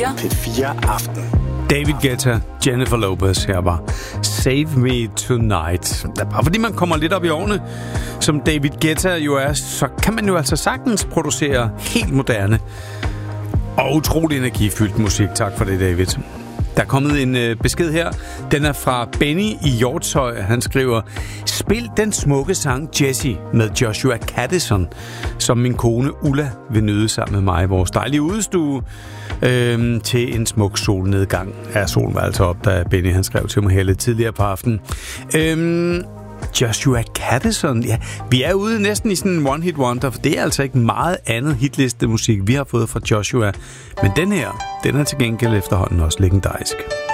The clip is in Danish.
P4 Aften. David Guetta, Jennifer Lopez her var Save Me Tonight. Bare fordi man kommer lidt op i årene, som David Guetta jo er, så kan man jo altså sagtens producere helt moderne og utrolig energifyldt musik. Tak for det, David. Der er kommet en besked her. Den er fra Benny i Hjortshøj. Han skriver: spil den smukke sang Jessie med Joshua Caddison, som min kone Ulla vil nyde sammen med mig i vores dejlige udestue til en smuk solnedgang. Ja, solen var altså op, da Benny han skrev til mig her lidt tidligere på aftenen. Joshua Caddison, ja, vi er ude næsten i sådan en one-hit wonder, for det er altså ikke meget andet hitlistemusik, vi har fået fra Joshua. Men den her, den er til gengæld efterhånden også legendarisk.